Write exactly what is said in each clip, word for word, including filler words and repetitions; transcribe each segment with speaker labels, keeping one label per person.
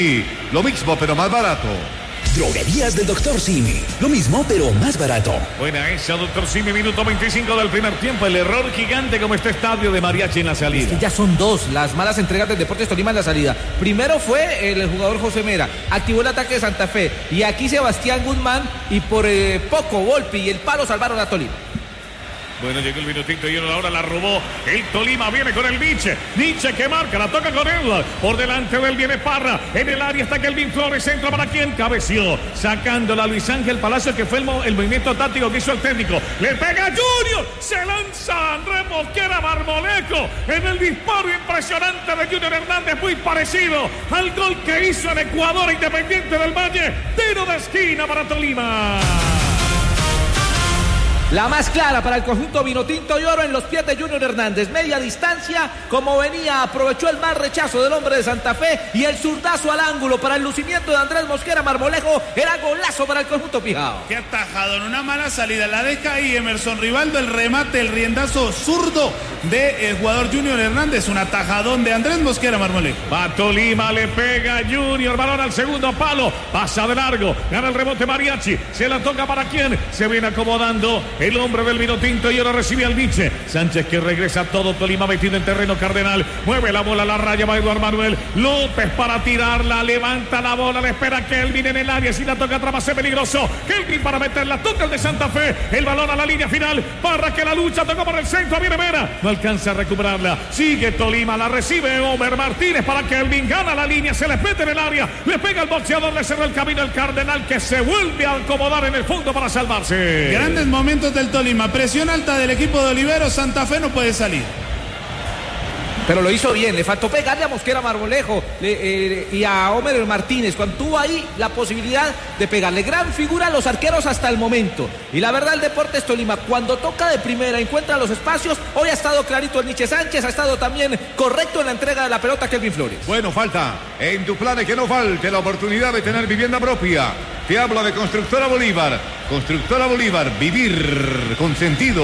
Speaker 1: Lo mismo, pero más barato.
Speaker 2: Droguerías del doctor Simi. Lo mismo, pero más barato.
Speaker 3: Buena esa, doctor Simi. Minuto veinticinco del primer tiempo. El error gigante como este estadio de Mariachi en la salida.
Speaker 4: Es que ya son dos las malas entregas del Deportes Tolima en la salida. Primero fue el jugador José Mera. Activó el ataque de Santa Fe. Y aquí Sebastián Guzmán. Y por eh, poco, Volpi y el palo salvaron a Tolima.
Speaker 3: Bueno, llegó el minutito y ahora la robó el Tolima, viene con el Nietzsche, Nietzsche que marca, la toca con él, por delante de él viene Parra, en el área está Kelvin Flores, entra para quien cabeció, sacándola a Luis Ángel Palacio, que fue el, el movimiento táctico que hizo el técnico, le pega Junior, se lanza Andrés Mosquera Marmolejo, en el disparo impresionante de Junior Hernández, muy parecido al gol que hizo en Ecuador Independiente del Valle, tiro de esquina para Tolima.
Speaker 4: La más clara para el conjunto vinotinto y oro en los pies de Junior Hernández. Media distancia, como venía, aprovechó el mal rechazo del hombre de Santa Fe y el zurdazo al ángulo para el lucimiento de Andrés Mosquera Marmolejo. Era golazo para el conjunto pijao.
Speaker 5: Qué atajado, en una mala salida. La deja ahí Emerson Rivaldo, el remate, el riendazo zurdo del jugador Junior Hernández. Un atajadón de Andrés Mosquera Marmolejo.
Speaker 3: Va Tolima, le pega Junior, balón al segundo palo, pasa de largo, gana el rebote Mariachi, se la toca para quién, se viene acomodando el hombre del vino tinto y ahora recibe al Nietzsche. Sánchez que regresa todo Tolima metido en terreno cardenal. Mueve la bola a la raya, va Eduardo Manuel López para tirarla. Levanta la bola, le espera Kelvin en el área. Si la toca atrás va a ser peligroso. Kelvin para meterla, toca el de Santa Fe. El balón a la línea final. Parra que la lucha, tocó por el centro. Viene Mera, no alcanza a recuperarla. Sigue Tolima, la recibe Homer Martínez para Kelvin. Gana la línea, se le mete en el área. Le pega al boxeador, le cerró el camino al Cardenal que se vuelve a acomodar en el fondo para salvarse.
Speaker 5: Grandes momentos del Tolima, presión alta del equipo de Olivero, Santa Fe no puede salir.
Speaker 4: Pero lo hizo bien, le faltó pegarle a Mosquera Marmolejo le, eh, y a Homer Martínez cuando tuvo ahí la posibilidad de pegarle. Gran figura a los arqueros hasta el momento. Y la verdad, el Deportes Tolima, cuando toca de primera, encuentra los espacios. Hoy ha estado clarito el Nietzsche Sánchez, ha estado también correcto en la entrega de la pelota Kelvin Flores.
Speaker 1: Bueno, falta en tu plan que no falte la oportunidad de tener vivienda propia. Te habla de Constructora Bolívar. Constructora Bolívar, vivir con sentido.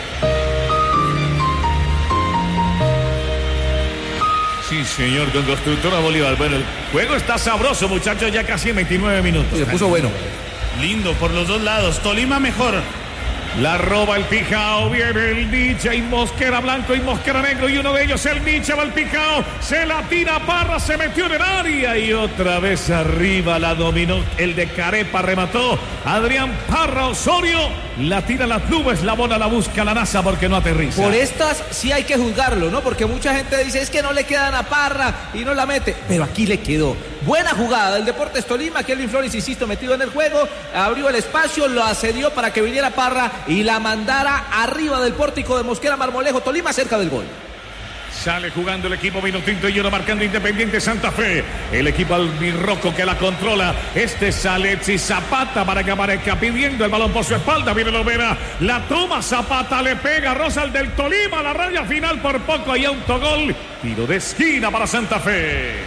Speaker 3: Sí, señor, con Constructora Bolívar. Bueno, el juego está sabroso, muchachos, ya casi en veintinueve minutos.
Speaker 4: Se puso bueno.
Speaker 5: Lindo por los dos lados. Tolima mejor.
Speaker 3: La roba el Pijao, viene el Nietzsche y Mosquera blanco y Mosquera negro y uno de ellos el Nietzsche va al Pijao, se la tira Parra, se metió en el área y otra vez arriba la dominó el de Carepa, remató Adrián Parra Osorio, la tira a las nubes, la bola la busca la NASA porque no aterriza.
Speaker 4: Por estas sí hay que juzgarlo, ¿no? Porque mucha gente dice es que no le quedan a Parra y no la mete, pero aquí le quedó. Buena jugada del Deportes Tolima, Kelvin Flores, insisto, metido en el juego, abrió el espacio, lo accedió para que viniera Parra y la mandara arriba del pórtico de Mosquera Marmolejo. Tolima cerca del gol.
Speaker 3: Sale jugando el equipo vinotinto y ahora marcando Independiente Santa Fe. El equipo albirroco que la controla. Este sale y Zapata para que aparezca pidiendo el balón por su espalda. Viene Lovera, la toma Zapata, le pega Rosal del Tolima. La raya final por poco y autogol. Tiro de esquina para Santa Fe.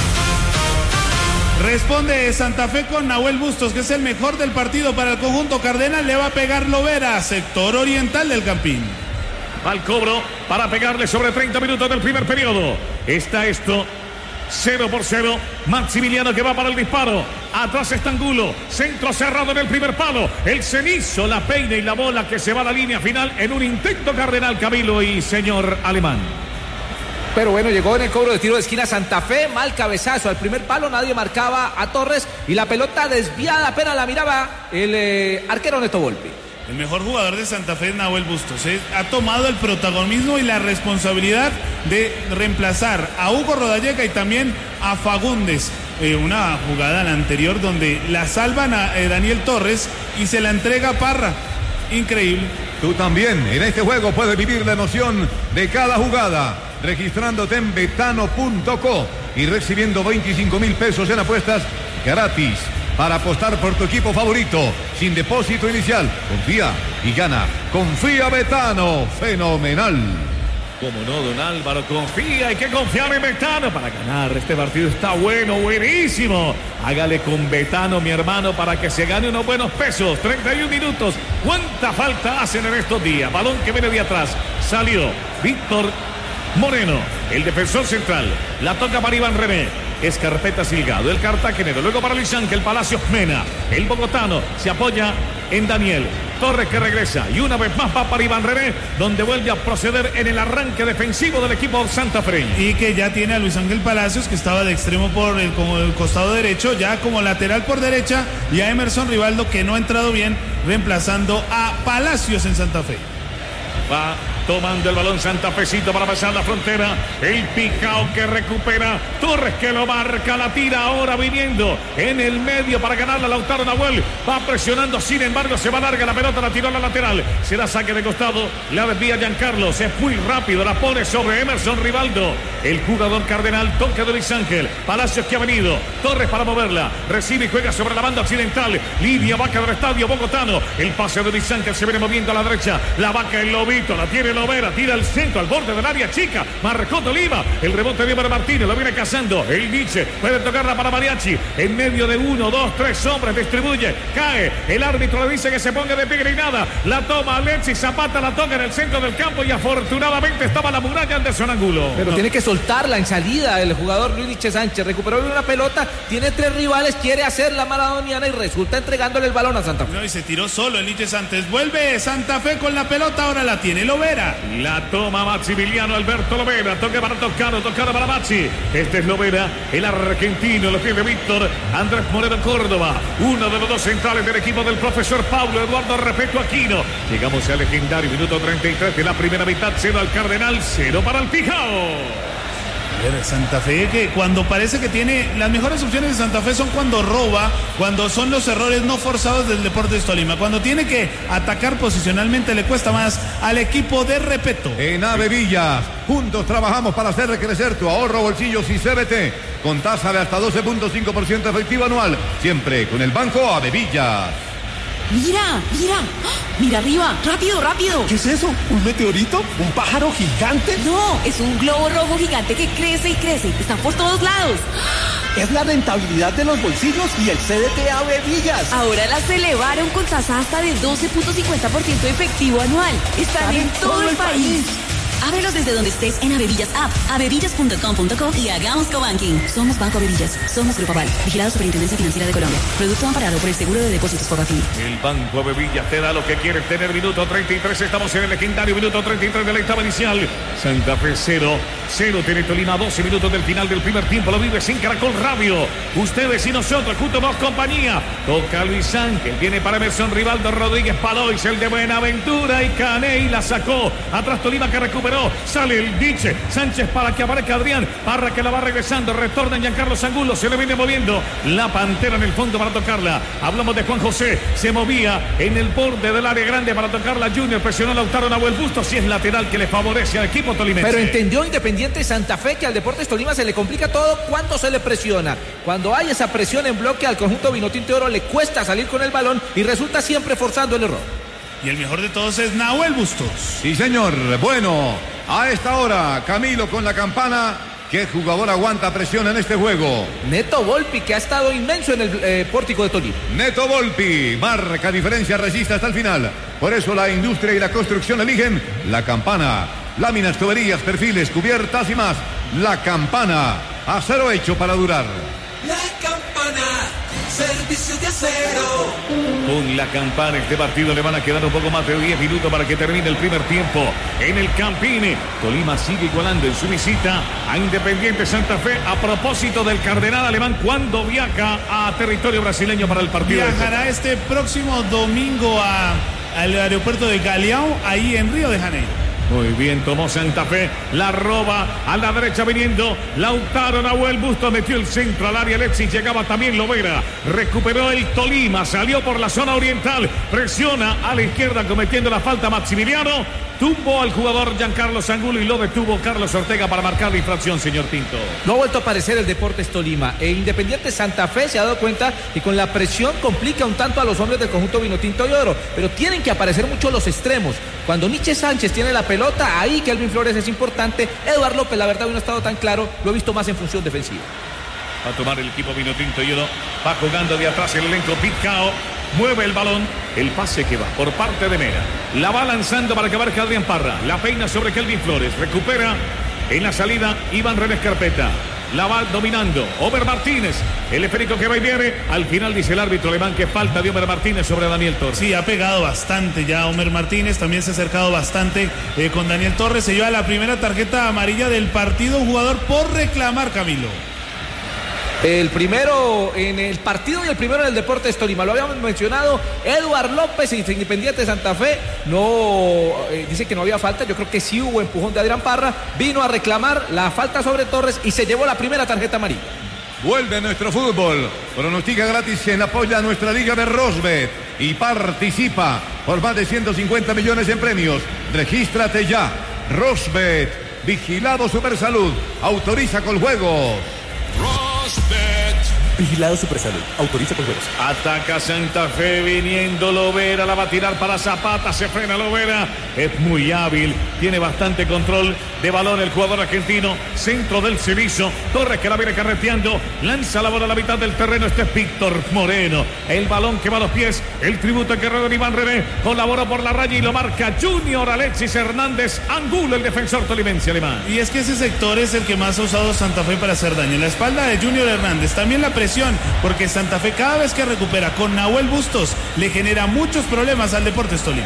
Speaker 5: Responde Santa Fe con Nahuel Bustos, que es el mejor del partido para el conjunto cardenal. Le va a pegar Lovera, sector oriental del Campín.
Speaker 3: Va al cobro para pegarle sobre treinta minutos del primer periodo. Está esto cero por cero. Maximiliano que va para el disparo. Atrás está Angulo. Centro cerrado en el primer palo. El cenizo, la peina y la bola que se va a la línea final en un intento cardenal, Camilo y señor Alemán.
Speaker 4: Pero bueno, llegó en el cobro de tiro de esquina Santa Fe, mal cabezazo al primer palo, nadie marcaba a Torres y la pelota desviada, apenas la miraba el eh, arquero Neto Volpi.
Speaker 5: El mejor jugador de Santa Fe es Nahuel Bustos, ¿eh? Ha tomado el protagonismo y la responsabilidad de reemplazar a Hugo Rodallega y también a Fagundes. Eh, una jugada la anterior donde la salvan a eh, Daniel Torres y se la entrega a Parra. Increíble.
Speaker 1: Tú también en este juego puedes vivir la emoción de cada jugada, registrándote en betano punto co y recibiendo veinticinco mil pesos en apuestas gratis para apostar por tu equipo favorito sin depósito inicial. Confía y gana. Confía Betano, fenomenal.
Speaker 3: Como no, don Álvaro, confía, hay que confiar en Betano para ganar. Este partido está bueno, buenísimo. Hágale con Betano, mi hermano, para que se gane unos buenos pesos. treinta y un minutos. ¿Cuánta falta hacen en estos días? Balón que viene de atrás. Salió Víctor Moreno, el defensor central. La toca para Iván René. Escarpeta Silgado, el cartagenero. Luego para Luis Ángel Palacios Mena. El bogotano se apoya en Daniel Torres, que regresa. Y una vez más va para Iván René, donde vuelve a proceder en el arranque defensivo del equipo santafreño.
Speaker 5: Y que ya tiene a Luis Ángel Palacios, que estaba de extremo por el, como el costado derecho, ya como lateral por derecha. Y a Emerson Rivaldo, que no ha entrado bien, reemplazando a Palacios en Santa Fe.
Speaker 3: Va tomando el balón santafecito para pasar la frontera. El Picao que recupera. Torres que lo marca, la tira ahora viniendo en el medio para ganarla. Lautaro Nahuel va presionando, sin embargo se va larga la pelota, la tiró a la lateral. Se da saque de costado, la desvía Giancarlo. Es muy rápido, la pone sobre Emerson Rivaldo. El jugador cardenal, toque de Luis Ángel. Palacios que ha venido. Torres para moverla. Recibe y juega sobre la banda occidental. Línea vaca del estadio bogotano. El pase de Luis Ángel se viene moviendo a la derecha. La vaca el lobito, la tiene Lovera, tira al centro, al borde del área chica. Marcó Tolima. El rebote de Iber Martínez, lo viene cazando. El Nietzsche puede tocarla para Mariachi. En medio de uno, dos, tres hombres, distribuye. Cae. El árbitro le dice que se ponga de pie y nada. La toma Alexis Zapata, la toca en el centro del campo y afortunadamente estaba la muralla Anderson Angulo.
Speaker 4: Pero
Speaker 3: no.
Speaker 4: tiene que soltarla en salida el jugador Luis Nietzsche Sánchez. Recuperó una pelota, tiene tres rivales, quiere hacer la maradoniana y resulta entregándole el balón a Santa Fe.
Speaker 5: No, y se tiró solo el Nietzsche Sánchez. Vuelve Santa Fe con la pelota, ahora la tiene Lovera.
Speaker 3: La toma Maximiliano Alberto Lovera. Toque para Toscano, Toscano para Maxi. Este es Lovera, el argentino, lo tiene Víctor Andrés Moreno Córdoba. Uno de los dos centrales del equipo del profesor Pablo Eduardo Repeto Aquino. Llegamos al legendario minuto treinta y tres de la primera mitad. Cero al Cardenal, cero para el Pijao.
Speaker 5: A ver, Santa Fe, que cuando parece que tiene las mejores opciones de Santa Fe son cuando roba, cuando son los errores no forzados del Deportes Tolima. Cuando tiene que atacar posicionalmente le cuesta más al equipo de Repeto.
Speaker 1: En Ave Villas, juntos trabajamos para hacer crecer tu ahorro, bolsillos y C B T con tasa de hasta doce punto cinco por ciento efectivo anual, siempre con el Banco Ave Villas.
Speaker 6: Mira, mira, mira arriba, rápido, rápido.
Speaker 2: ¿Qué es eso? ¿Un meteorito? ¿Un pájaro gigante?
Speaker 6: No, es un globo rojo gigante que crece y crece. Están por todos lados.
Speaker 2: Es la rentabilidad de los bolsillos y el C D T Ave Villas.
Speaker 6: Ahora las elevaron con tasa hasta de doce punto cincuenta por ciento efectivo anual. Están en todo el país. Ábrelos desde donde estés en Avevillas App, avevillas punto com punto co y hagamos cobanking. Somos Banco Avevillas, somos Grupo Aval, vigilado Superintendencia Financiera de Colombia. Producto amparado por el Seguro de Depósitos por Bafin.
Speaker 3: El Banco Avevillas te da lo que quieres tener. Minuto treinta y tres, estamos en el legendario minuto treinta y tres de la etapa inicial. Santa Fe cero, cero tiene Tolima, doce minutos del final del primer tiempo. Lo vive sin Caracol Radio. Ustedes y nosotros, juntos más compañía. Toca Luis Ángel, viene para Emerson Rivaldo Rodríguez Palois, el de Buenaventura y Caney la sacó. Atrás Tolima que recupera. Sale el Nietzsche Sánchez para que aparezca Adrián Parra, que la va regresando, retorna Giancarlo Angulo, se le viene moviendo la Pantera en el fondo para tocarla. Hablamos de Juan José, se movía en el borde del área grande para tocarla. Junior presionó a Lautaro Nahuel Bustos, si es lateral que le favorece al equipo tolimense.
Speaker 4: Pero entendió Independiente Santa Fe que al Deportes Tolima se le complica todo cuando se le presiona. Cuando hay esa presión en bloque al conjunto Vinotinto de Oro le cuesta salir con el balón y resulta siempre forzando el error.
Speaker 5: Y el mejor de todos es Nahuel Bustos.
Speaker 1: Sí, señor. Bueno, a esta hora, Camilo con la campana. ¿Qué jugador aguanta presión en este juego?
Speaker 4: Neto Volpi, que ha estado inmenso en el eh, pórtico de Tolima.
Speaker 1: Neto Volpi, marca diferencia, resiste hasta el final. Por eso la industria y la construcción eligen la campana. Láminas, tuberías, perfiles, cubiertas y más. La campana, acero hecho para durar.
Speaker 7: La campana, servicio de acero.
Speaker 3: Con la campana este partido le van a quedar un poco más de diez minutos para que termine el primer tiempo. En el Campín, Tolima sigue igualando en su visita a Independiente Santa Fe. A propósito del Cardenal Alemán, cuando viaja a territorio brasileño para el partido.
Speaker 5: Viajará este próximo domingo a, al aeropuerto de Galeão, ahí en Río de Janeiro.
Speaker 3: Muy bien, tomó Santa Fe, la roba a la derecha viniendo Lautaro Nahuel Bustos, metió el centro al área, Alexis, llegaba también Lovera, recuperó el Tolima, salió por la zona oriental, presiona a la izquierda cometiendo la falta Maximiliano, tumbó al jugador Giancarlo Angulo y lo detuvo Carlos Ortega para marcar la infracción, señor Pinto.
Speaker 4: No ha vuelto a aparecer el Deportes Tolima. E Independiente Santa Fe se ha dado cuenta que con la presión complica un tanto a los hombres del conjunto Vinotinto y Oro, pero tienen que aparecer mucho los extremos. Cuando Nietzsche Sánchez tiene la pelota, ahí Kelvin Flores es importante. Eduardo López, la verdad, no ha estado tan claro, lo he visto más en función defensiva.
Speaker 3: Va a tomar el equipo Vinotinto y Oro, va jugando de atrás el elenco Picao. Mueve el balón, el pase que va por parte de Mena. La va lanzando para que abarque Adrián Parra. La peina sobre Kelvin Flores. Recupera en la salida Iván René Escarpeta. La va dominando Omer Martínez. El esférico que va y viene. Al final dice el árbitro alemán que falta de Omer Martínez sobre Daniel Torres.
Speaker 5: Sí, ha pegado bastante ya Omer Martínez. También se ha acercado bastante eh, con Daniel Torres. Se lleva la primera tarjeta amarilla del partido. Un jugador por reclamar, Camilo.
Speaker 4: El primero en el partido y el primero en el Deportes Tolima. Lo habíamos mencionado. Eduard López, Independiente de Santa Fe. No, eh, dice que no había falta. Yo creo que sí hubo empujón de Adrián Parra. Vino a reclamar la falta sobre Torres y se llevó la primera tarjeta amarilla.
Speaker 1: Vuelve nuestro fútbol. Pronostica gratis en apoya a nuestra liga de Rosbet y participa por más de ciento cincuenta millones en premios. Regístrate ya. Rosbet, vigilado Supersalud. Autoriza con juegos.
Speaker 2: Vigilado Supersalud. Autoriza con juegos.
Speaker 3: Ataca Santa Fe viniendo Lovera. La va a tirar para Zapata. Se frena Lovera. Es muy hábil. Tiene bastante control de balón el jugador argentino. Centro del Cerizo. Torres que la viene carreteando. Lanza la bola a la mitad del terreno. Este es Víctor Moreno. El balón que va a los pies. El tributo que rueda Iván René. Colabora por la raya y lo marca Junior Alexis Hernández Angulo, el defensor tolimense alemán.
Speaker 5: Y es que ese sector es el que más ha usado Santa Fe para hacer daño. En la espalda de Junior Hernández. También la presión. Porque Santa Fe cada vez que recupera con Nahuel Bustos le genera muchos problemas al Deportes Tolima.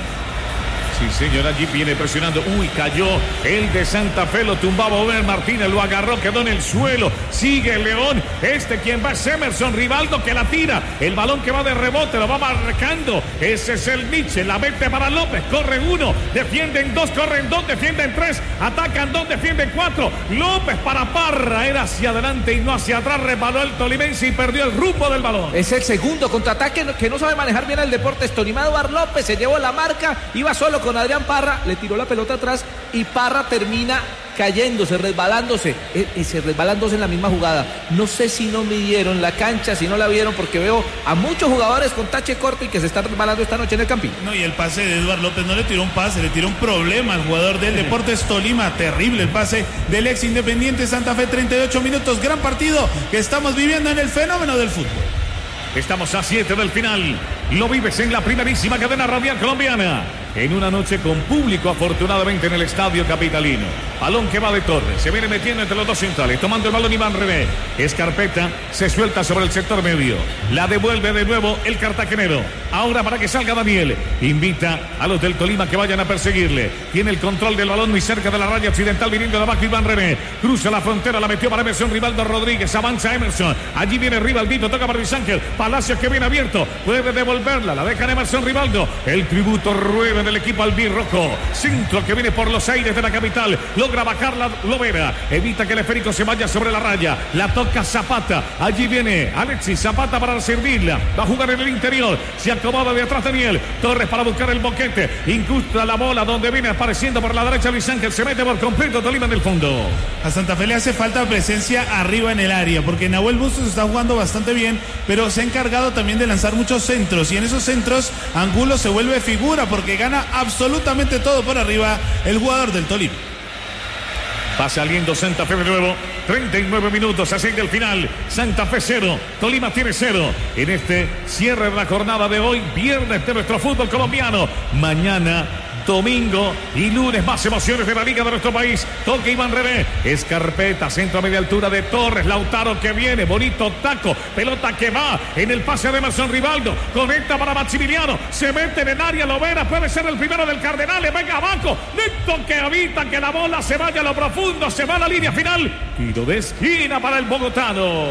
Speaker 3: Sí, señor, allí viene presionando. Uy, cayó el de Santa Fe, lo tumbaba Omer Martínez, lo agarró, quedó en el suelo. Sigue el León. Este quien va es Emerson Rivaldo que la tira. El balón que va de rebote, lo va marcando. Ese es el Nietzsche, la mete para López. Corren uno, defienden dos, corren dos, defienden tres, atacan dos, defienden cuatro. López para Parra, era hacia adelante y no hacia atrás. Resbaló el tolimense y perdió el rumbo del balón.
Speaker 4: Es el segundo contraataque que no sabe manejar bien el Deportes Tolima. Eduard López se llevó la marca, iba solo con Adrián Parra, le tiró la pelota atrás y Parra termina cayéndose, resbalándose, ese resbalándose en la misma jugada. No sé si no midieron la cancha, si no la vieron, porque veo a muchos jugadores con tache corto y que se están resbalando esta noche en el Campín.
Speaker 5: No, y el pase de Eduard López no le tiró un pase, le tiró un problema al jugador del Deportes Tolima. Terrible el pase del ex Independiente Santa Fe. Treinta y ocho minutos, gran partido que estamos viviendo en el fenómeno del fútbol.
Speaker 3: Estamos a siete del final. Lo vives en la primerísima cadena radial colombiana. En una noche con público, afortunadamente, en el estadio capitalino. Balón que va de Torres. Se viene metiendo entre los dos centrales. Tomando el balón Iván René. Escarpeta se suelta sobre el sector medio. La devuelve de nuevo el cartagenero. Ahora para que salga Daniel. Invita a los del Tolima que vayan a perseguirle. Tiene el control del balón muy cerca de la raya occidental. Viniendo de abajo Iván René. Cruza la frontera. La metió para Emerson Rivaldo Rodríguez. Avanza Emerson. Allí viene Rivaldito. Toca para Luis Ángel. Palacios que viene abierto. Puede devolverla. La deja en Emerson Rivaldo. El tributo rueda del equipo albirrojo. Centro que viene por los aires de la capital. Logra bajar la Lovera. Evita que el esférico se vaya sobre la raya. La toca Zapata. Allí viene Alexis Zapata para servirla. Va a jugar en el interior. Se acomoda de atrás Daniel. Torres para buscar el boquete. Incrusta la bola donde viene apareciendo por la derecha Luis Ángel. Se mete por completo Tolima en el fondo.
Speaker 5: A Santa Fe le hace falta presencia arriba en el área. Porque Nahuel Bustos está jugando bastante bien. Pero se ha encargado también de lanzar muchos centros. Y en esos centros Angulo se vuelve figura. Porque gana absolutamente todo por arriba el jugador del Tolima.
Speaker 3: Va saliendo Santa Fe de nuevo. treinta y nueve minutos, así del final. Santa Fe cero, Tolima tiene cero. En este cierre de la jornada de hoy, viernes de nuestro fútbol colombiano. Mañana, domingo y lunes, más emociones de la liga de nuestro país. Toque Iván René. Escarpeta, centro a media altura de Torres. Lautaro que viene, bonito taco. Pelota que va en el pase de Emerson Rivaldo. Conecta para Maximiliano. Se mete en el área Lovera. Puede ser el primero del Cardenal. Venga abajo. Necto que evita que la bola se vaya a lo profundo. Se va a la línea final. Tiro de esquina para el bogotano.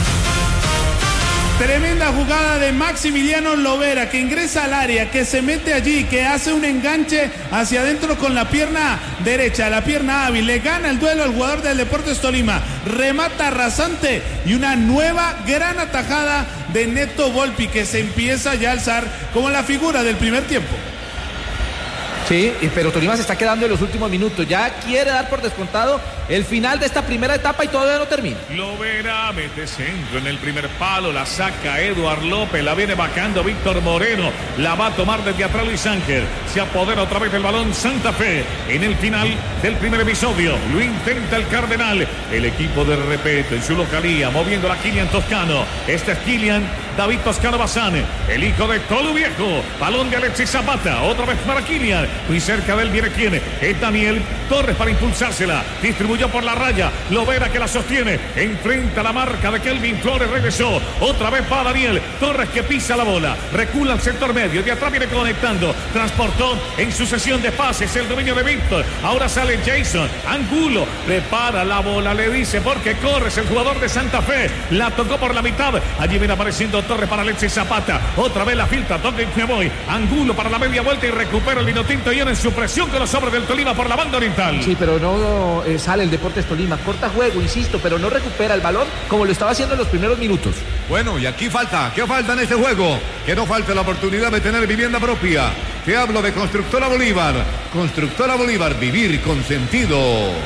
Speaker 5: Tremenda jugada de Maximiliano Lovera, que ingresa al área, que se mete allí, que hace un enganche hacia adentro con la pierna derecha, la pierna hábil. Le gana el duelo al jugador del Deportes Tolima. Remata rasante y una nueva gran atajada de Neto Volpi, que se empieza ya a alzar como la figura del primer tiempo.
Speaker 4: Sí, pero Tolima se está quedando en los últimos minutos. Ya quiere dar por descontado el final de esta primera etapa y todavía no termina.
Speaker 3: Lovera mete centro en el primer palo. La saca Eduard López. La viene bajando Víctor Moreno. La va a tomar desde atrás Luis Ángel. Se apodera otra vez el balón Santa Fe. En el final del primer episodio. Lo intenta el Cardenal. El equipo de Repeto en su localía. Moviendo a Kylian Toscano. Este es Kylian David Toscano Bazán, el hijo de Tolu Viejo. Balón de Alexis Zapata, otra vez para Kylian. Muy cerca de él viene quien, es Daniel Torres para impulsársela. Distribuyó por la raya, Lovera que la sostiene. Enfrenta la marca de Kelvin Flores, regresó. Otra vez va Daniel Torres que pisa la bola. Recula al sector medio, de atrás viene conectando. Transportó en sucesión de pases el dominio de Víctor. Ahora sale Jason Angulo, prepara la bola, le dice porque corres, el jugador de Santa Fe. La tocó por la mitad. Allí viene apareciendo Torres para Alexis Zapata. Otra vez la filtra, toca y me voy. Angulo para la media vuelta y recupera el Vinotinto y en su presión con los hombres del Tolima por la banda oriental.
Speaker 4: Sí, pero no eh, sale el Deportes Tolima. Corta juego, insisto, pero no recupera el balón como lo estaba haciendo en los primeros minutos.
Speaker 1: Bueno, y aquí falta, ¿qué falta en este juego? Que no falte la oportunidad de tener vivienda propia. Te hablo de Constructora Bolívar. Constructora Bolívar, vivir con sentido.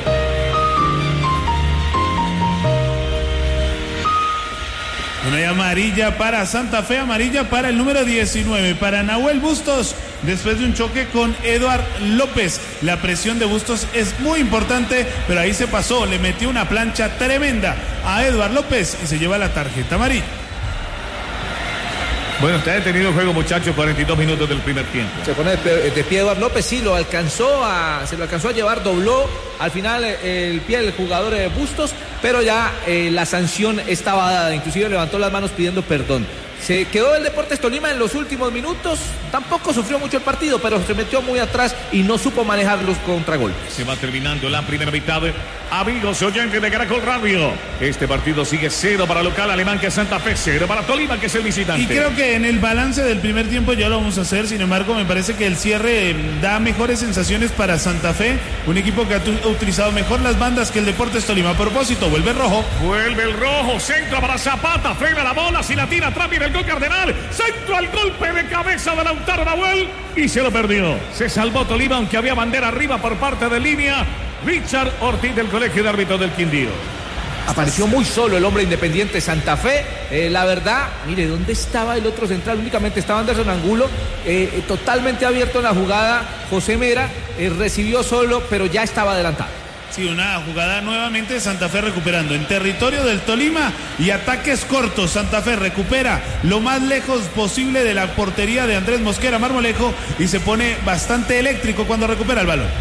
Speaker 5: Una hay amarilla para Santa Fe, amarilla para el número diecinueve, para Nahuel Bustos, después de un choque con Eduard López. La presión de Bustos es muy importante, pero ahí se pasó, le metió una plancha tremenda a Eduard López y se lleva la tarjeta amarilla.
Speaker 3: Bueno, está detenido el juego, muchachos, cuarenta y dos minutos del primer tiempo.
Speaker 4: Se pone de, de pie Eduard López, sí, lo alcanzó a, se lo alcanzó a llevar, dobló al final el pie del jugador de Bustos, pero ya eh, la sanción estaba dada, inclusive levantó las manos pidiendo perdón. Se quedó el Deportes Tolima en los últimos minutos, tampoco sufrió mucho el partido, pero se metió muy atrás y no supo manejar los contragolpes.
Speaker 3: Se va terminando la primera mitad. Amigos oyentes de Caracol Radio, este partido sigue cero para local alemán que es Santa Fe, cero para Tolima que es el visitante.
Speaker 5: Y creo que en el balance del primer tiempo ya lo vamos a hacer, sin embargo me parece que el cierre da mejores sensaciones para Santa Fe, un equipo que ha utilizado mejor las bandas que el Deportes Tolima. A propósito, vuelve el rojo.
Speaker 3: Vuelve el rojo, centro para Zapata, frena la bola, si la tira atrás viene el gol Cardenal, centro al golpe de cabeza de Lautaro Nahuel y se lo perdió. Se salvó Tolima aunque había bandera arriba por parte de línea. Richard Ortiz del Colegio de Árbitros del Quindío.
Speaker 4: Apareció muy solo el hombre independiente Santa Fe. Eh, la verdad, mire, ¿dónde estaba el otro central? Únicamente estaba Anderson Angulo, eh, totalmente abierto en la jugada. José Mera eh, recibió solo, pero ya estaba adelantado.
Speaker 5: Sí, una jugada nuevamente de Santa Fe recuperando en territorio del Tolima y ataques cortos. Santa Fe recupera lo más lejos posible de la portería de Andrés Mosquera Marmolejo y se pone bastante eléctrico cuando recupera el balón.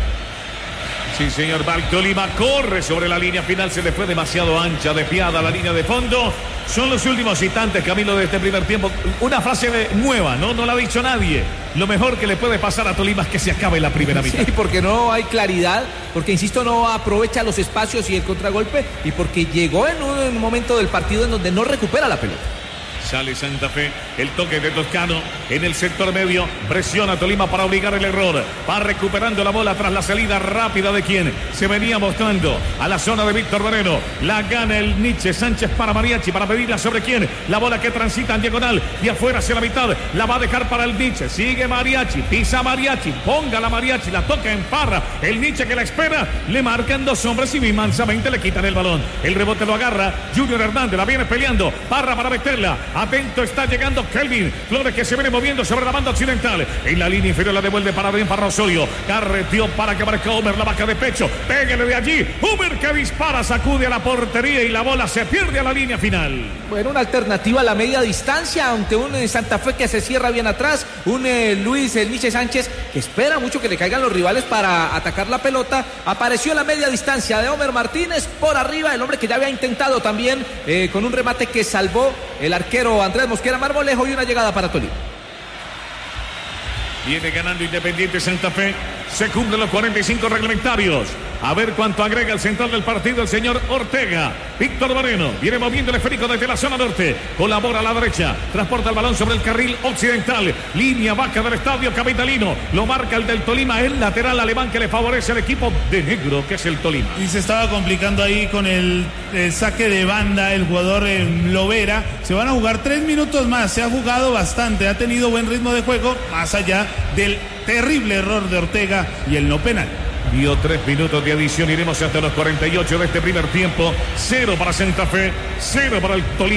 Speaker 3: Sí, señor, Val Tolima corre sobre la línea final, se le fue demasiado ancha, desviada la línea de fondo. Son los últimos instantes, Camilo, de este primer tiempo. Una frase nueva, ¿no? No la ha dicho nadie. Lo mejor que le puede pasar a Tolima es que se acabe la primera mitad.
Speaker 4: Sí, porque no hay claridad, porque, insisto, no aprovecha los espacios y el contragolpe, y porque llegó en un momento del partido en donde no recupera la pelota.
Speaker 3: Sale Santa Fe, el toque de Toscano en el sector medio, presiona a Tolima para obligar el error, va recuperando la bola tras la salida rápida de quien se venía mostrando a la zona de Víctor Moreno, la gana el Nietzsche Sánchez para Mariachi, para pedirla sobre quién, la bola que transita en diagonal y afuera hacia la mitad, la va a dejar para el Nietzsche, sigue Mariachi, pisa Mariachi, ponga la Mariachi, la toca en Parra, el Nietzsche que la espera, le marcan dos hombres y mansamente le quitan el balón, el rebote lo agarra, Junior Hernández la viene peleando, Parra para meterla. Atento está llegando Kelvin Flores que se viene moviendo sobre la banda occidental. En la línea inferior la devuelve para bien para Osorio. Carreteó para que marque Homer la vaca de pecho. Pégale de allí. Homer que dispara, sacude a la portería y la bola se pierde a la línea final.
Speaker 4: Bueno, una alternativa a la media distancia ante un eh, Santa Fe que se cierra bien atrás. Un eh, Luis el Nietzsche Sánchez que espera mucho que le caigan los rivales para atacar la pelota. Apareció la media distancia de Homer Martínez por arriba. El hombre que ya había intentado también eh, con un remate que salvó el arquero Andrés Mosquera Marmolejo y una llegada para Tolima.
Speaker 3: Viene ganando Independiente Santa Fe. Se cumplen los cuarenta y cinco reglamentarios. A ver cuánto agrega el central del partido, el señor Ortega. Víctor Moreno viene moviendo el esférico desde la zona norte. Colabora a la derecha. Transporta el balón sobre el carril occidental. Línea vaca del estadio capitalino. Lo marca el del Tolima, el lateral alemán que le favorece al equipo de negro, que es el Tolima.
Speaker 5: Y se estaba complicando ahí con el, el saque de banda el jugador eh, Lovera. Se van a jugar tres minutos más. Se ha jugado bastante. Ha tenido buen ritmo de juego, más allá del terrible error de Ortega y el no penal.
Speaker 3: Dio tres minutos de adición, iremos hasta los cuarenta y ocho de este primer tiempo. Cero para Santa Fe, cero para el Tolima.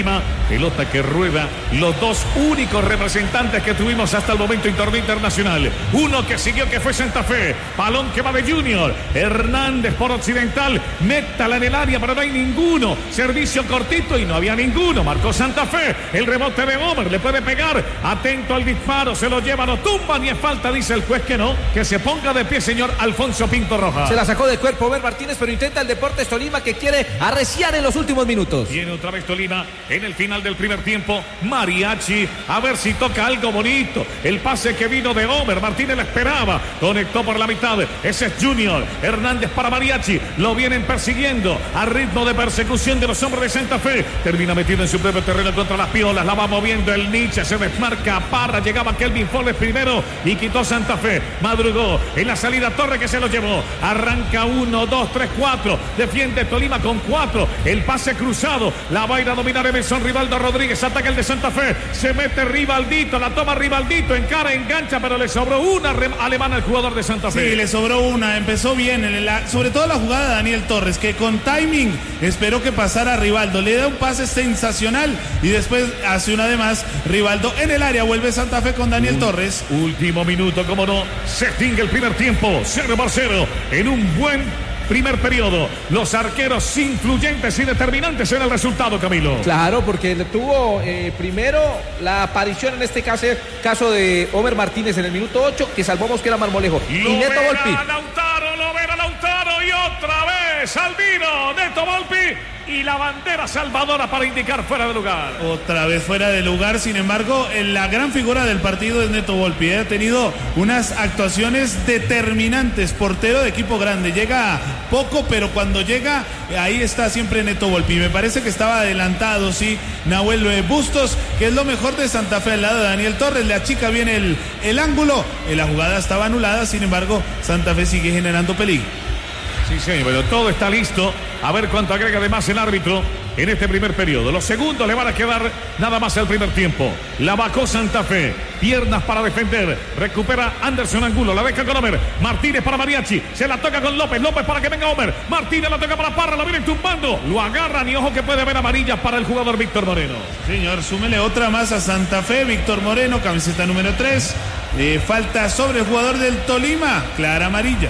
Speaker 3: Pelota que rueda, los dos únicos representantes que tuvimos hasta el momento en torneo internacional. Uno que siguió, que fue Santa Fe. Balón que va de Junior. Hernández por Occidental. Métala en el área, pero no hay ninguno. Servicio cortito y no había ninguno. Marcó Santa Fe. El rebote de Homer. Le puede pegar. Atento al disparo. Se lo lleva, no tumba ni es falta. Dice el juez que no. Que se ponga de pie, señor Alfonso Pinto Roja.
Speaker 4: Se la sacó de cuerpo Homer Martínez, pero intenta el Deportes Tolima, que quiere arreciar en los últimos minutos.
Speaker 3: Viene otra vez Tolima en el final del primer tiempo. Mariachi, a ver si toca algo bonito. El pase que vino de Homer Martínez la esperaba. Conectó por la mitad. Ese es Junior. Hernández para Mariachi. Lo vienen persiguiendo a ritmo de persecución de los hombres de Santa Fe. Termina metido en su propio terreno contra las piolas. La va moviendo el Nietzsche. Se desmarca Parra. Llegaba Kelvin Flores primero y quitó Santa Fe. Madrugó en la salida Torre, que se lo llevó. Arranca uno, dos, tres, cuatro. Defiende Tolima con cuatro. El pase cruzado. La va a ir a dominar Emerson Rivaldo Rodríguez. Ataca el de Santa Fe. Se mete Rivaldito. La toma Rivaldito. Encara, engancha, pero le sobró una alemana al jugador de Santa Fe.
Speaker 5: Sí, le sobró una. Empezó bien. En la, sobre todo la jugada de Daniel Torres, que con timing esperó que pasara a Rivaldo. Le da un pase sensacional y después hace una de más. Rivaldo en el área. Vuelve Santa Fe con Daniel
Speaker 3: un,
Speaker 5: Torres.
Speaker 3: Último minuto, como no. Se extingue el primer tiempo. cero por cero. En un buen primer periodo, los arqueros influyentes y determinantes en el resultado, Camilo.
Speaker 4: Claro, porque tuvo eh, primero la aparición en este caso, caso de Homer Martínez en el minuto ocho, que salvó Mosquera Marmolejo.
Speaker 3: Lo
Speaker 4: y Neto Volpi.
Speaker 3: Lautaro, lo verá Lautaro y otra vez Albino, Neto Volpi y la bandera salvadora para indicar fuera de lugar.
Speaker 5: Otra vez fuera de lugar, sin embargo, en la gran figura del partido es Neto Volpi. Ha tenido unas actuaciones determinantes, portero de equipo grande. Llega poco, pero cuando llega, ahí está siempre Neto Volpi. Me parece que estaba adelantado, sí, Nahuel Bustos, que es lo mejor de Santa Fe al lado de Daniel Torres. La chica viene el, el ángulo, la jugada estaba anulada, sin embargo, Santa Fe sigue generando peligro.
Speaker 3: Sí, señor, pero todo está listo. A ver cuánto agrega de más el árbitro en este primer periodo. Los segundos le van a quedar nada más al primer tiempo. La vacó Santa Fe. Piernas para defender. Recupera Anderson Angulo. La deja con Homer. Martínez para Mariachi. Se la toca con López. López para que venga Homer. Martínez la toca para Parra. La vienen tumbando. Lo agarran y ojo que puede haber amarillas para el jugador Víctor Moreno.
Speaker 5: Señor, súmele otra más a Santa Fe. Víctor Moreno, camiseta número tres. Eh, falta sobre el jugador del Tolima. Clara amarilla.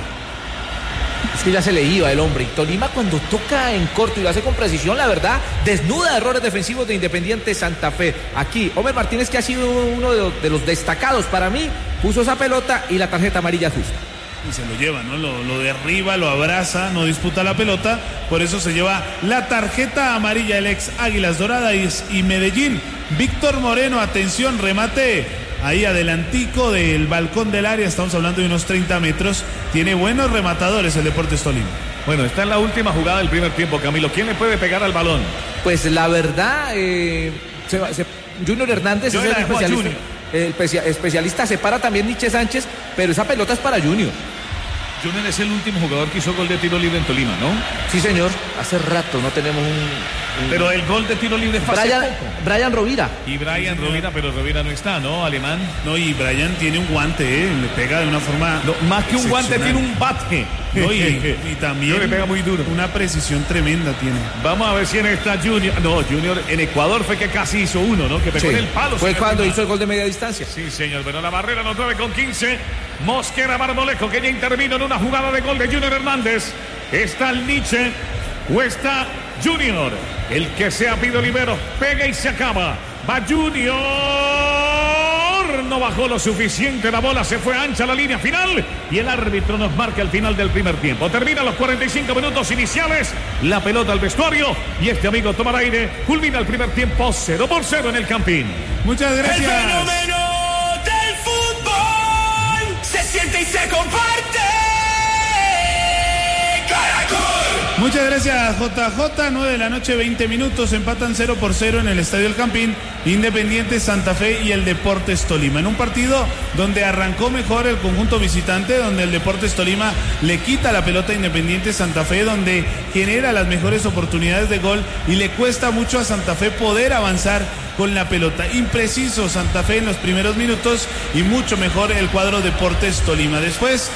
Speaker 4: Es que ya se le iba el hombre. Y Tolima, cuando toca en corto y lo hace con precisión, la verdad, desnuda errores defensivos de Independiente Santa Fe. Aquí, Homer Martínez, que ha sido uno de los, de los destacados para mí, puso esa pelota y la tarjeta amarilla justa.
Speaker 5: Y se lo lleva, ¿no? Lo, lo derriba, lo abraza, no disputa la pelota. Por eso se lleva la tarjeta amarilla el ex Águilas Doradas y Medellín. Víctor Moreno, atención, remate ahí adelantico del balcón del área. Estamos hablando de unos treinta metros. Tiene buenos rematadores el Deportes Tolima.
Speaker 3: Bueno, está en la última jugada del primer tiempo, Camilo. ¿Quién le puede pegar al balón?
Speaker 4: Pues la verdad, eh, se, se, Junior Hernández
Speaker 3: Yo
Speaker 4: es el especialista.
Speaker 3: Junior.
Speaker 4: El especialista separa también Nietzsche Sánchez, pero esa pelota es para Junior.
Speaker 3: Junior es el último jugador que hizo gol de tiro libre en Tolima, ¿no?
Speaker 4: Sí, señor. Hace rato no tenemos un... un...
Speaker 3: Pero el gol de tiro libre fue
Speaker 4: Brian,
Speaker 3: hace poco.
Speaker 4: Brian Rovira.
Speaker 3: Y Brian Rovira, pero Rovira no está, ¿no? Alemán.
Speaker 5: No, y Brian tiene un guante, ¿eh? Le pega de una forma...
Speaker 3: No, más que un guante, tiene un bate.
Speaker 5: No, y, y también
Speaker 3: no, le pega muy duro.
Speaker 5: Una precisión tremenda tiene.
Speaker 3: Vamos a ver si en esta Junior... No, Junior en Ecuador fue que casi hizo uno, ¿no? Que pegó
Speaker 4: Sí,
Speaker 3: en el palo.
Speaker 4: fue cuando hizo el gol de media distancia.
Speaker 3: Sí, señor, pero la barrera los nueve con quince. Mosquera Marmolejo, que ya intervino en una jugada de gol de Junior Hernández. Está el Nietzsche o está Junior. El que sea Pido Libero, pega y se acaba. Va Junior. No bajó lo suficiente la bola, se fue ancha la línea final y el árbitro nos marca el final del primer tiempo. Termina los cuarenta y cinco minutos iniciales, la pelota al vestuario y este amigo toma el aire. Culmina el primer tiempo cero por cero en el Campín.
Speaker 5: Muchas gracias.
Speaker 7: El fenómeno del fútbol se siente y se comparte. Caracol.
Speaker 5: Muchas gracias, J J. nueve de la noche, veinte minutos. Empatan cero por cero en el Estadio El Campín. Independiente Santa Fe y el Deportes Tolima. En un partido donde arrancó mejor el conjunto visitante, donde el Deportes Tolima le quita la pelota a Independiente Santa Fe, donde genera las mejores oportunidades de gol y le cuesta mucho a Santa Fe poder avanzar con la pelota. Impreciso Santa Fe en los primeros minutos y mucho mejor el cuadro Deportes Tolima. Después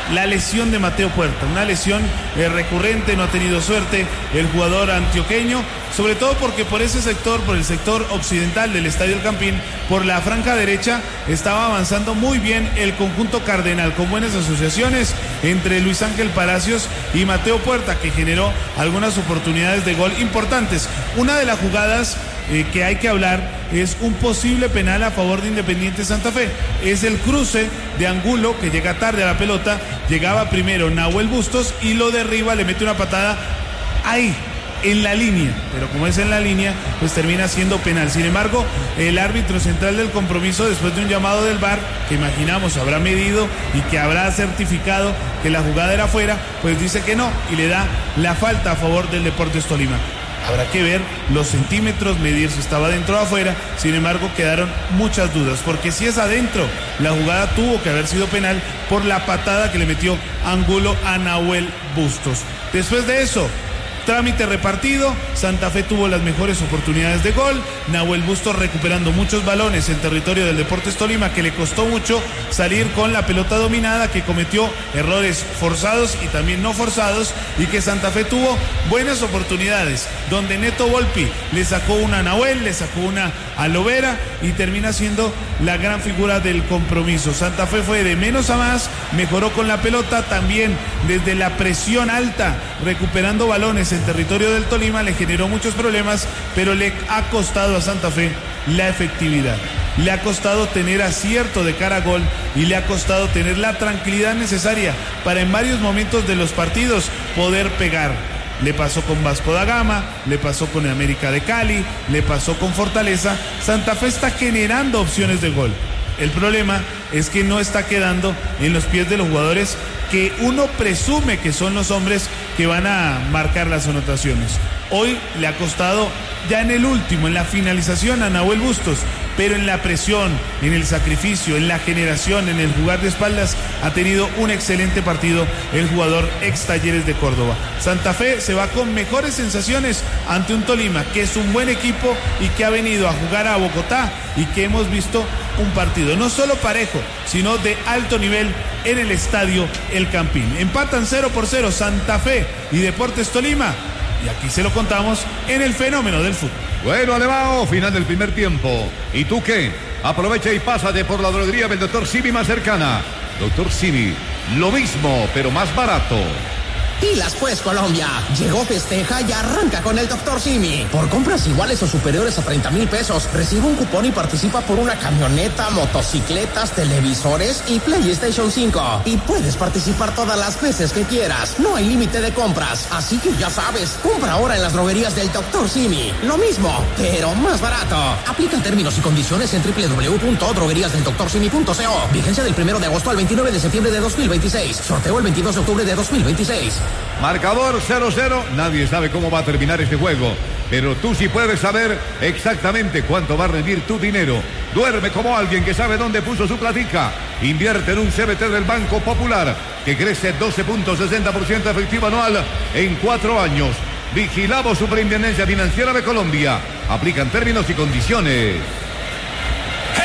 Speaker 5: la lesión de Mateo Puerta, una lesión eh, recurrente, no ha tenido suerte el jugador antioqueño, sobre todo porque por ese sector, por el sector occidental del Estadio El Campín, por la franja derecha, estaba avanzando muy bien el conjunto cardenal, con buenas asociaciones entre Luis Ángel Palacios y Mateo Puerta, que generó algunas oportunidades de gol importantes. Una de las jugadas eh, que hay que hablar es un posible penal a favor de Independiente Santa Fe. Es el cruce de Angulo, que llega tarde a la pelota, llegaba primero Nahuel Bustos y lo derriba, le mete una patada ahí, en la línea, pero como es en la línea, pues termina siendo penal. Sin embargo, el árbitro central del compromiso, después de un llamado del V A R, que imaginamos habrá medido y que habrá certificado que la jugada era fuera, pues dice que no y le da la falta a favor del Deportes Tolima. Habrá que ver los centímetros, medir si estaba dentro o afuera. Sin embargo, quedaron muchas dudas, porque si es adentro, la jugada tuvo que haber sido penal por la patada que le metió Angulo a Nahuel Bustos. Después de eso, trámite repartido, Santa Fe tuvo las mejores oportunidades de gol, Nahuel Bustos recuperando muchos balones en territorio del Deportes Tolima, que le costó mucho salir con la pelota dominada, que cometió errores forzados y también no forzados, y que Santa Fe tuvo buenas oportunidades, donde Neto Volpi le sacó una a Nahuel, le sacó una a Lovera y termina siendo la gran figura del compromiso. Santa Fe fue de menos a más, mejoró con la pelota, también desde la presión alta, recuperando balones en territorio del Tolima, le generó muchos problemas, pero le ha costado a Santa Fe la efectividad. Le ha costado tener acierto de cara a gol y le ha costado tener la tranquilidad necesaria para en varios momentos de los partidos poder pegar. Le pasó con Vasco da Gama, le pasó con América de Cali, le pasó con Fortaleza. Santa Fe está generando opciones de gol. El problema es que no está quedando en los pies de los jugadores que uno presume que son los hombres que van a marcar las anotaciones. Hoy le ha costado ya en el último, en la finalización, a Nahuel Bustos, pero en la presión, en el sacrificio, en la generación, en el jugar de espaldas, ha tenido un excelente partido el jugador ex Talleres de Córdoba. Santa Fe se va con mejores sensaciones ante un Tolima que es un buen equipo y que ha venido a jugar a Bogotá y que hemos visto un partido no solo parejo, sino de alto nivel en el Estadio El Campín. Empatan cero por cero Santa Fe y Deportes Tolima, y aquí se lo contamos en el fenómeno del fútbol.
Speaker 1: Bueno, Alevao, final del primer tiempo. ¿Y tú qué? Aprovecha y pásate por la droguería del doctor Simi más cercana. doctor Simi, lo mismo, pero más barato.
Speaker 8: Pilas pues, Colombia. Llegó, festeja y arranca con el doctor Simi. Por compras iguales o superiores a treinta mil pesos, recibe un cupón y participa por una camioneta, motocicletas, televisores y PlayStation cinco. Y puedes participar todas las veces que quieras. No hay límite de compras. Así que ya sabes, compra ahora en las droguerías del doctor Simi. Lo mismo, pero más barato. Aplican términos y condiciones en doble u doble u doble u punto droguerías del doctor simi punto co. Vigencia del primero de agosto al veintinueve de septiembre de dos mil veintiséis. Sorteo el veintidós de octubre de dos mil veintiséis.
Speaker 1: Marcador cero cero, nadie sabe cómo va a terminar este juego, pero tú sí puedes saber exactamente cuánto va a rendir tu dinero. Duerme como alguien que sabe dónde puso su platica. Invierte en un C B T del Banco Popular, que crece doce punto sesenta por ciento efectivo anual en cuatro años. Vigilamos Superintendencia Financiera de Colombia. Aplican términos y condiciones.